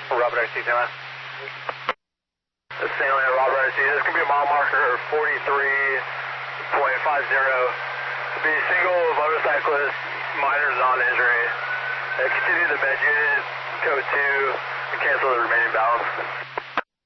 Robert RC, San Luis. This is San Luis, Robert RC. This is going to be a mile marker 43.50. It'll be single motorcyclist, minor non-injury. Continue the med unit, code 2, and cancel the remaining balance.